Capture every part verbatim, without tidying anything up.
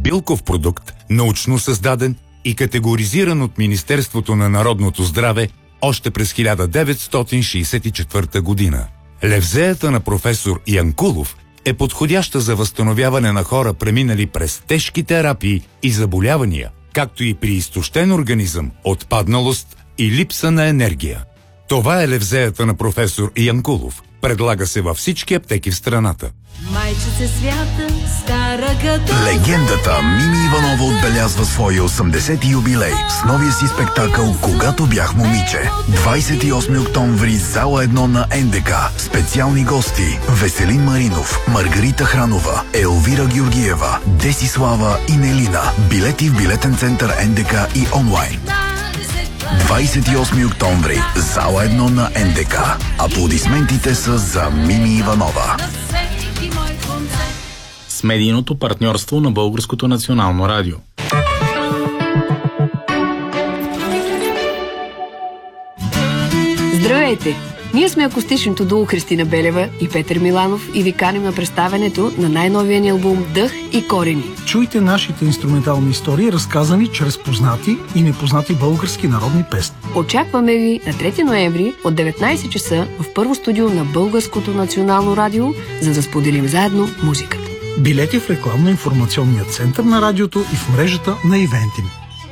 билков продукт, научно създаден и категоризиран от Министерството на народното здраве още през хиляда деветстотин шейсет и четвърта година. Левзеята на професор Янкулов е подходяща за възстановяване на хора, преминали през тежки терапии и заболявания, както и при изтощен организъм, отпадналост и липса на енергия. Това е левзеята на професор Янкулов. Предлага се във всички аптеки в страната. Майчице свята, стара като... Легендата Мими Иванова отбелязва своя осемдесети юбилей с новия си спектакъл "Когато бях момиче". двадесет и осми октомври, зала едно на Ен Де Ка. Специални гости: Веселин Маринов, Маргарита Хранова, Елвира Георгиева, Десислава и Нелина. Билети в билетен център Ен Де Ка и онлайн. двадесет и осми октомври, зала едно на Ен Де Ка. Аплодисментите са за Мими Иванова. С медийното партньорство на Българското национално радио. Здравейте! Ние сме акустичното дуо Христина Белева и Петър Миланов и ви каним на представянето на най-новия ни албум "Дъх и корени". Чуйте нашите инструментални истории, разказани чрез познати и непознати български народни песни. Очакваме ви на трети ноември от деветнадесет часа в първо студио на Българското национално радио, за да споделим заедно музиката. Билети в рекламно-информационния център на радиото и в мрежата на Ивентим.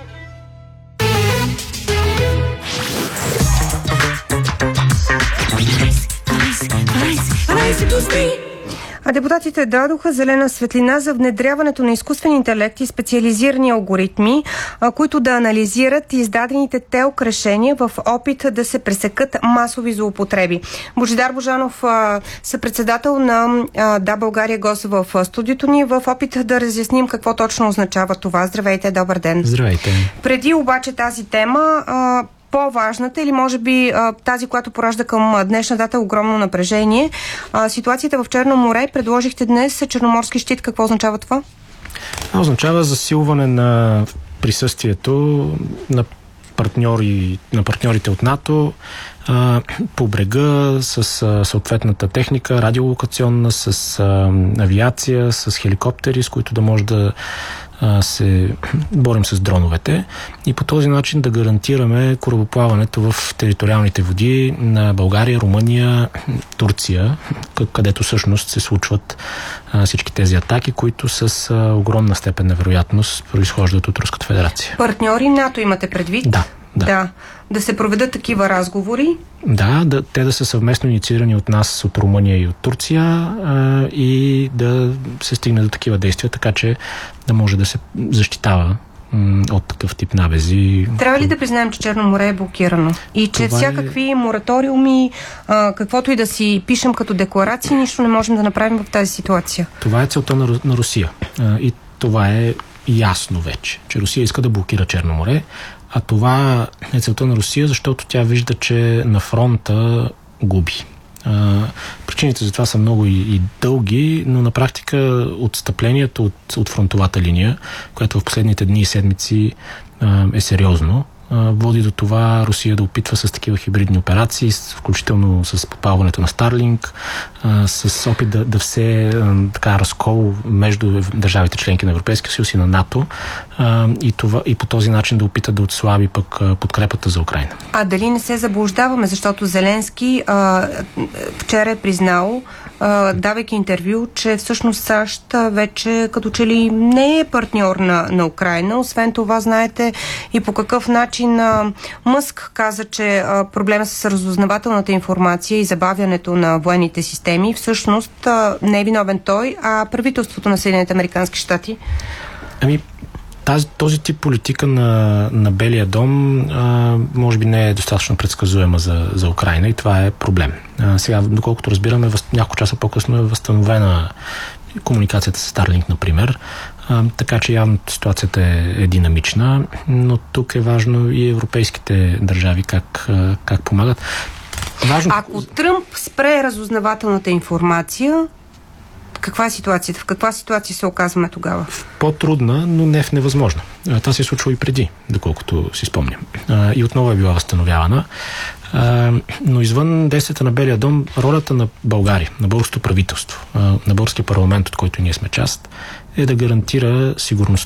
А депутатите дадоха зелена светлина за внедряването на изкуствен интелект и специализирани алгоритми, които да анализират издадените ТЕЛК решения в опит да се пресекат масови злоупотреби. Божидар Божанов, съпредседател на Да, България, гост в студиото ни, в опит да разясним какво точно означава това. Здравейте, добър ден. Здравейте. Преди обаче тази тема, по-важната или може би тази, която поражда към днешна дата огромно напрежение, ситуацията в Черно море. Предложихте днес Черноморски щит. Какво означава това? Това означава засилване на присъствието на партньори, на партньорите от НАТО а, по брега с а, съответната техника, радиолокационна, с а, авиация, с хеликоптери, с които да може да а, се борим с дроновете и по този начин да гарантираме корабоплаването в териториалните води на България, Румъния, Турция, където всъщност се случват а, всички тези атаки, които с а, огромна степен на вероятност произхождат от Руската федерация. Партньори НАТО имате предвид? Да. Да. да. Да се проведат такива разговори? Да, да, те да са съвместно инициирани от нас, от Румъния и от Турция а, и да се стигне до такива действия, така че да може да се защитава м, от такъв тип набези. Трябва ли да признаем, че Черно море е блокирано? И че това всякакви е... мораториуми, а, каквото и да си пишем като декларации, нищо не можем да направим в тази ситуация? Това е целта на, на Русия. А, и това е ясно вече, че Русия иска да блокира Черно море. А това е целта на Русия, защото тя вижда, че на фронта губи. А, причините за това са много и, и дълги, но на практика отстъплението от, от фронтовата линия, което в последните дни и седмици а, е сериозно, а, води до това Русия да опитва с такива хибридни операции, включително с подпалването на Старлинг, а, с опит да, да все а, така разкол между държавите членки на Европейския съюз и на НАТО, а, и, това, и по този начин да опита да отслаби пък а, подкрепата за Украйна. А дали не се заблуждаваме, защото Зеленски а, вчера е признал, а, давайки интервю, че всъщност САЩ вече като че ли не е партньор на, на Украйна. Освен това, знаете и по какъв начин а, Мъск каза, че а, проблема с разузнавателната информация и забавянето на военните системи всъщност а, не е виновен той, а правителството на Съединените американски щати. Ами, Тази, този тип политика на, на Белия дом а, може би не е достатъчно предсказуема за, за Украйна и това е проблем. А, сега, доколкото разбираме, въз, няколко часа по-късно е възстановена комуникацията с Старлинг, например, а, така че явно ситуацията е, е динамична, но тук е важно и европейските държави как, как помагат. Важно... Ако Тръмп спре разузнавателната информация, каква е ситуацията? В каква ситуация се оказваме тогава? По-трудна, но не в невъзможна. Това се е случило и преди, доколкото си спомням. И отново е била възстановявана. Но извън действията на Белия дом, ролята на България, на българското правителство, на българския парламент, от който ние сме част, е да гарантира сигурност